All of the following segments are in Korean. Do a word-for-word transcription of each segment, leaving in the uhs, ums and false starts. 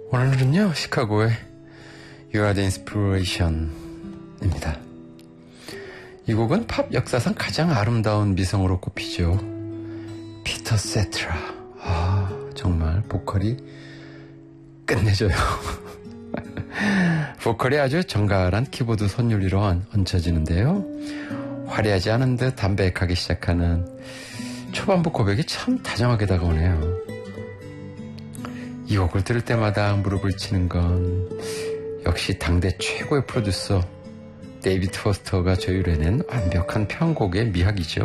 오늘은요, 시카고의 You Are The Inspiration 입니다. 이 곡은 팝 역사상 가장 아름다운 미성으로 꼽히죠. 피터 세트라. 아, 정말 보컬이 끝내줘요. 보컬이 아주 정갈한 키보드 선율리로 얹혀지는데요. 화려하지 않은 듯 담백하게 시작하는 초반부 고백이 참 다정하게 다가오네요. 이 곡을 들을 때마다 무릎을 치는 건 역시 당대 최고의 프로듀서 데이비드 포스터가 조율해낸 완벽한 편곡의 미학이죠.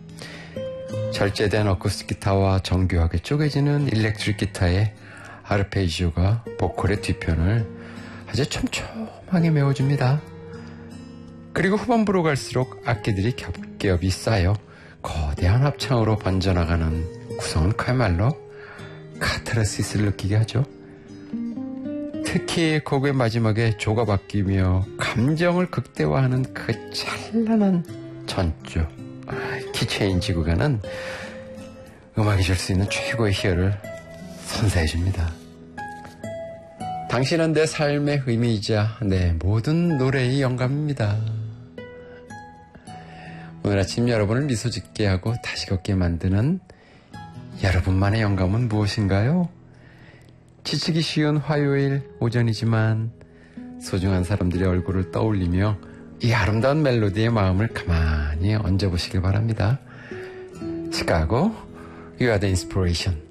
절제된 어쿠스틱 기타와 정교하게 쪼개지는 일렉트릭 기타의 아르페지오가 보컬의 뒤편을 아주 촘촘하게 메워줍니다. 그리고 후반부로 갈수록 악기들이 겹겹이 쌓여 거대한 합창으로 번져나가는 구성은 그야말로 카타르시스를 느끼게 하죠. 특히 곡의 마지막에 조가 바뀌며 감정을 극대화하는 그 찬란한 전주, 키체인지 구간은 음악이 줄 수 있는 최고의 희열을 선사해줍니다. 당신은 내 삶의 의미이자 내 모든 노래의 영감입니다. 오늘 아침 여러분을 미소 짓게 하고 다시 걷게 만드는 여러분만의 영감은 무엇인가요? 지치기 쉬운 화요일 오전이지만 소중한 사람들의 얼굴을 떠올리며 이 아름다운 멜로디의 마음을 가만히 얹어보시길 바랍니다. 시카고, You Are The Inspiration.